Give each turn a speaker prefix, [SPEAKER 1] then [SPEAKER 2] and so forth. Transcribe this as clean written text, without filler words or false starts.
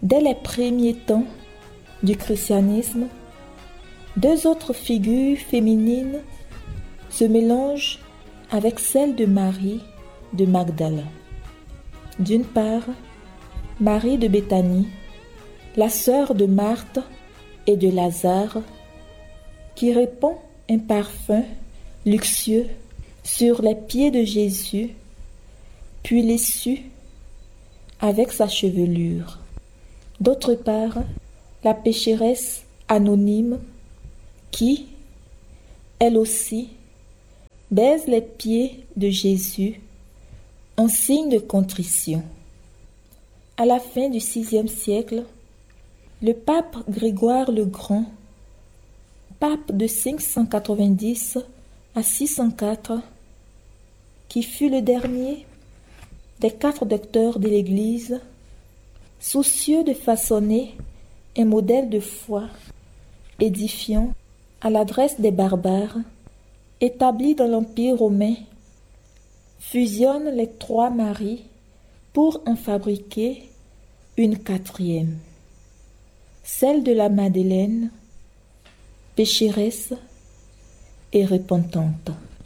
[SPEAKER 1] Dès les premiers temps du christianisme, deux autres figures féminines se mélangent avec celle de Marie de Magdala. D'une part, Marie de Béthanie, la sœur de Marthe et de Lazare, qui répand un parfum luxueux sur les pieds de Jésus, puis l'essuie avec sa chevelure. D'autre part, la pécheresse anonyme qui, elle aussi, baise les pieds de Jésus en signe de contrition. À la fin du VIe siècle, le pape Grégoire le Grand, pape de 590 à 604, qui fut le dernier des 4 docteurs de l'Église, soucieux de façonner un modèle de foi édifiant à l'adresse des barbares, établi dans l'Empire romain, fusionne les 3 Maries pour en fabriquer une 4e, celle de la Madeleine, pécheresse et repentante.